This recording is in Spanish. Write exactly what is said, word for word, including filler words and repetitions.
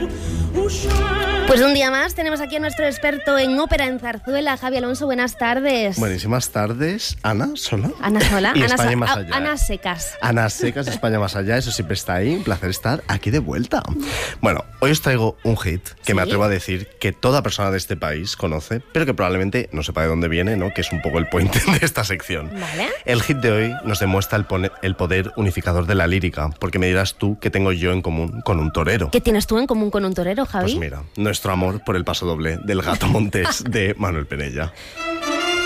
Pues un día más tenemos aquí a nuestro experto en ópera en zarzuela, Javi Alonso. Buenas tardes. Buenísimas tardes. Ana Sola. Ana Sola. Y Ana, España Sa- más a- allá. Ana Secas. Ana Secas, España más allá. Eso siempre está ahí. Un placer estar aquí de vuelta. Bueno, hoy os traigo un hit que ¿Sí? me atrevo a decir que toda persona de este país conoce, pero que probablemente no sepa de dónde viene, ¿no? Que es un poco el point de esta sección. Vale. El hit de hoy nos demuestra el, pone- el poder unificador de la lírica, porque me dirás tú qué tengo yo en común con un torero. ¿Qué tienes tú en común con un torero, Javi? Pues mira, nuestro amor por el paso doble del Gato Montés de Manuel Penella.